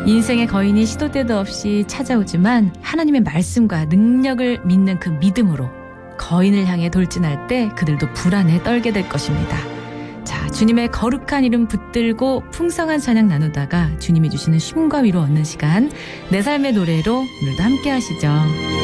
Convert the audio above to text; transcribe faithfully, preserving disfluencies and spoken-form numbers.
인생의 거인이 시도 때도 없이 찾아오지만 하나님의 말씀과 능력을 믿는 그 믿음으로 거인을 향해 돌진할 때 그들도 불안에 떨게 될 것입니다. 자, 주님의 거룩한 이름 붙들고 풍성한 찬양 나누다가 주님이 주시는 쉼과 위로 얻는 시간, 내 삶의 노래로 오늘도 함께 하시죠.